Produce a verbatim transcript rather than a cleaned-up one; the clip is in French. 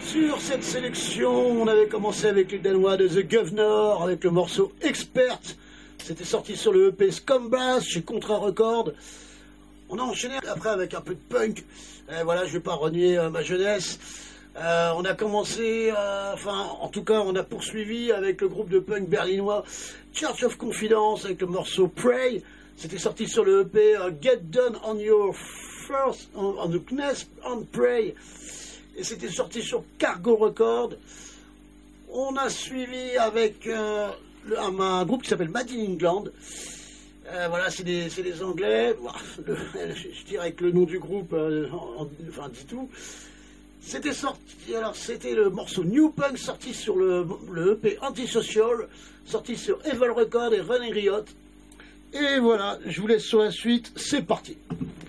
Sur cette sélection, on avait commencé avec les Danois de The Governor, avec le morceau Expert. C'était sorti sur le E P Scumbass chez Contra Record. On a enchaîné après avec un peu de punk. Et voilà, je vais pas renier euh, ma jeunesse. Euh, on a commencé, euh, enfin, en tout cas, on a poursuivi avec le groupe de punk berlinois Church of Confidence avec le morceau Pray. C'était sorti sur le E P euh, Get Down on Your First, on, on the Knesset and Pray. Et c'était sorti sur Cargo Record. On a suivi avec euh, le, un, un groupe qui s'appelle Made in England. Euh, voilà, c'est des, c'est des Anglais. Le, je dirais que le nom du groupe, euh, en, en, enfin, dit tout. C'était sorti, alors c'était le morceau New Punk sorti sur le, le E P Antisocial, sorti sur Evil Record et Running Riot. Et voilà, je vous laisse sur la suite, c'est parti.